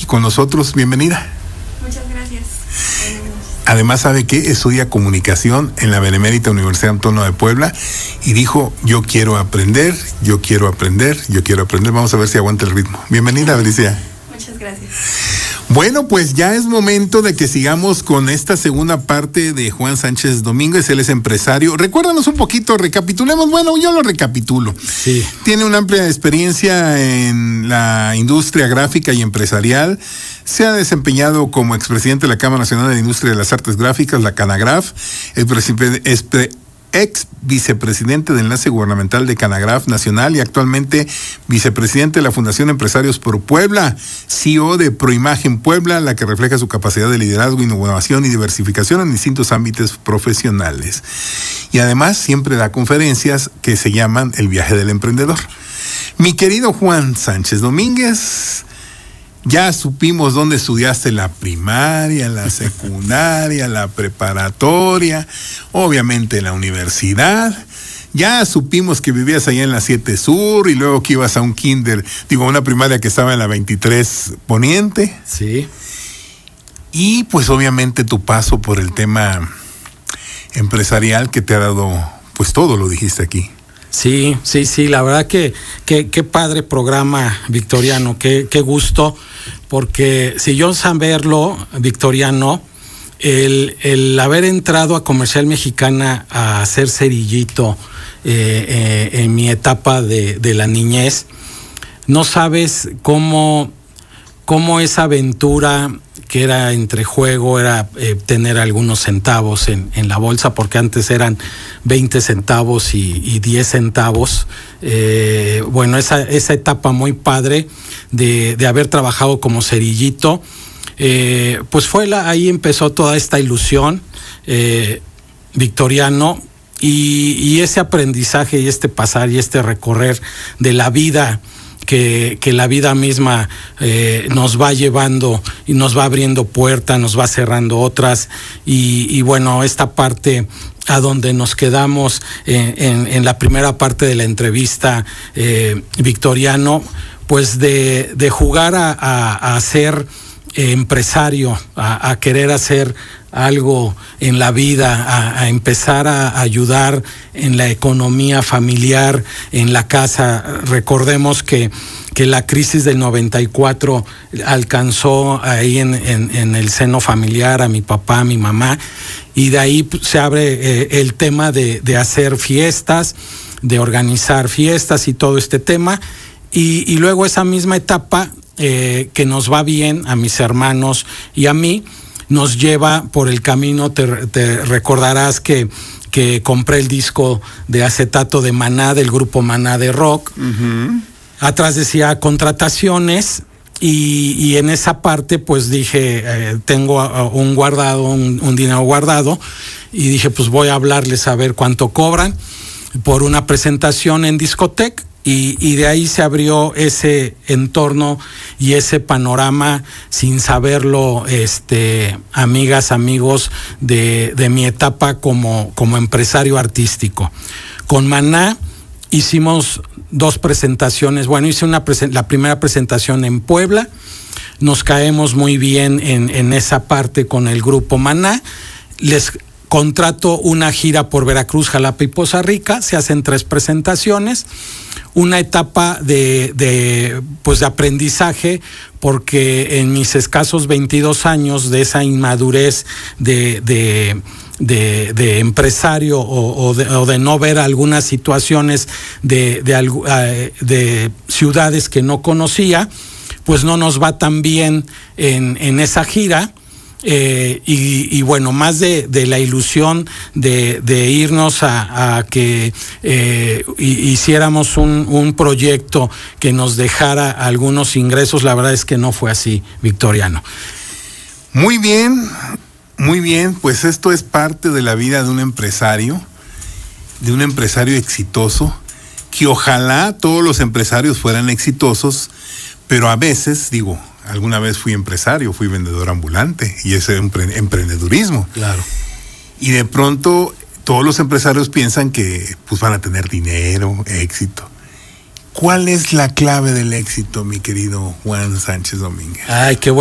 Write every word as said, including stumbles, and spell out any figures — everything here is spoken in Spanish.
con nosotros. Bienvenida. Muchas gracias. Además, ¿sabe qué? Estudia comunicación en la Benemérita Universidad Autónoma de Puebla y dijo, yo quiero aprender, yo quiero aprender, yo quiero aprender. Vamos a ver si aguanta el ritmo. Bienvenida, Alicia. Muchas gracias. Bueno, pues ya es momento de que sigamos con esta segunda parte de Juan Sánchez Domínguez. Él es empresario. Recuérdanos un poquito, recapitulemos. Bueno, yo lo recapitulo. Sí. Tiene una amplia experiencia en la industria gráfica y empresarial. Se ha desempeñado como expresidente de la Cámara Nacional de la Industria de las Artes Gráficas, la Canagraf, el presidente... ex vicepresidente de Enlace Gubernamental de Canagraf Nacional y actualmente vicepresidente de la Fundación Empresarios por Puebla, C E O de Proimagen Puebla, la que refleja su capacidad de liderazgo, innovación y diversificación en distintos ámbitos profesionales. Y además siempre da conferencias que se llaman El Viaje del Emprendedor. Mi querido Juan Sánchez Domínguez, ya supimos dónde estudiaste la primaria, la secundaria, la preparatoria, obviamente la universidad. Ya supimos que vivías allá en la siete Sur y luego que ibas a un kinder, digo, una primaria que estaba en la veintitrés Poniente. Sí. Y pues obviamente tu paso por el tema empresarial que te ha dado, pues todo lo dijiste aquí. Sí, sí, sí, la verdad que qué padre programa, Victoriano, qué qué gusto, porque si yo saberlo, Victoriano, el, el haber entrado a Comercial Mexicana a hacer cerillito eh, eh, en mi etapa de, de la niñez, no sabes cómo, cómo esa aventura que era entre juego, era eh, tener algunos centavos en, en la bolsa, porque antes eran veinte centavos y, y diez centavos. Eh, bueno, esa, esa etapa muy padre de, de haber trabajado como cerillito, eh, pues fue la, ahí empezó toda esta ilusión, eh, Victoriano, y, y ese aprendizaje y este pasar y este recorrer de la vida, Que, que la vida misma eh, nos va llevando y nos va abriendo puertas, nos va cerrando otras, y, y bueno, esta parte a donde nos quedamos en, en, en la primera parte de la entrevista, eh, Victoriano, pues de, de jugar a, a, a ser eh, empresario, a, a querer hacer algo en la vida, a, a empezar a ayudar en la economía familiar, en la casa. Recordemos que, que la crisis del noventa y cuatro alcanzó ahí en, en, en el seno familiar a mi papá, a mi mamá, y de ahí se abre eh, el tema de, de hacer fiestas, de organizar fiestas y todo este tema, y, y luego esa misma etapa eh, que nos va bien a mis hermanos y a mí, nos lleva por el camino. Te, te recordarás que, que compré el disco de acetato de Maná, del grupo Maná de rock. Uh-huh. Atrás decía contrataciones, y, y en esa parte pues dije, eh, tengo un guardado, un, un dinero guardado, y dije, pues voy a hablarles a ver cuánto cobran por una presentación en Discotec. Y, y de ahí se abrió ese entorno y ese panorama sin saberlo, este, amigas, amigos, de, de mi etapa como, como empresario artístico. Con Maná hicimos dos presentaciones. Bueno, hice una presen- la primera presentación en Puebla. Nos caemos muy bien en, en esa parte con el grupo Maná. Les contrato una gira por Veracruz, Jalapa y Poza Rica. Se hacen tres presentaciones. Una etapa de, de, pues de aprendizaje, porque en mis escasos veintidós años de esa inmadurez de, de, de, de empresario o, o, de, o de no ver algunas situaciones de, de, de ciudades que no conocía, pues no nos va tan bien en, en esa gira. Eh, y, y bueno, más de, de la ilusión de, de irnos a, a que eh, hiciéramos un, un proyecto que nos dejara algunos ingresos, la verdad es que no fue así, Victoriano. Muy bien, muy bien, pues esto es parte de la vida de un empresario, de un empresario exitoso, que ojalá todos los empresarios fueran exitosos, pero a veces, digo, alguna vez fui empresario, fui vendedor ambulante, y ese es empre- emprendedurismo. Claro. Y de pronto todos los empresarios piensan que pues van a tener dinero, éxito. ¿Cuál es la clave del éxito, mi querido Juan Sánchez Domínguez? Ay, qué